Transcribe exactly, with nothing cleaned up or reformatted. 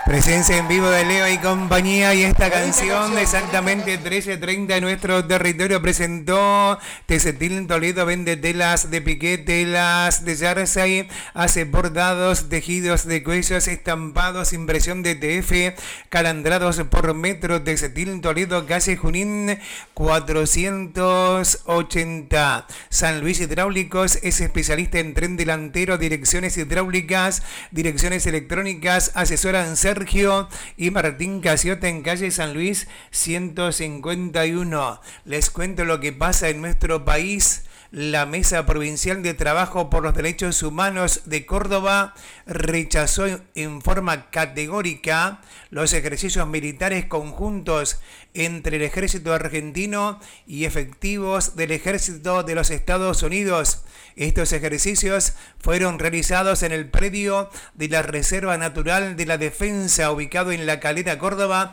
Presencia en vivo de Leo y compañía, y esta canción de exactamente trece treinta en nuestro territorio presentó Tesetil Toledo, vende telas de piqué, telas de jersey, hace bordados, tejidos de cuellos, estampados, impresión de T F, calandrados por metro. Tesetil Toledo, calle Junín cuatrocientos ochenta. San Luis Hidráulicos es especialista en tren delantero, direcciones hidráulicas, direcciones electrónicas, asesoran Sergio y Martín Casiota en calle San Luis ciento cincuenta y uno. Les cuento lo que pasa en nuestro país. La Mesa Provincial de Trabajo por los Derechos Humanos de Córdoba rechazó en forma categórica los ejercicios militares conjuntos entre el ejército argentino y efectivos del ejército de los Estados Unidos. Estos ejercicios fueron realizados en el predio de la Reserva Natural de la Defensa, ubicado en La Calera, Córdoba,